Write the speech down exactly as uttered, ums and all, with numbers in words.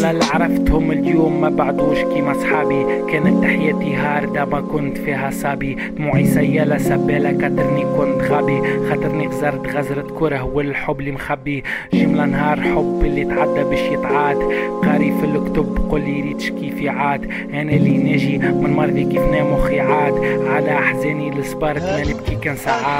اللي عرفتهم اليوم ما بعدوش كيما صحابي. كانت تحياتي هاردة ما كنت فيها صابي. دموعي سيالة سبالة كترني كنت غبي. خاطرني غزرت غزرة كره والحب اللي مخبي. جملة نهار حب اللي تعدى باش يتعاد. قاري في الكتب قولي ريتش كيفي عاد. انا اللي ناجي من مرضي كيف نام مخي عاد. على احزاني السبارت ما نبكي كان ساعات.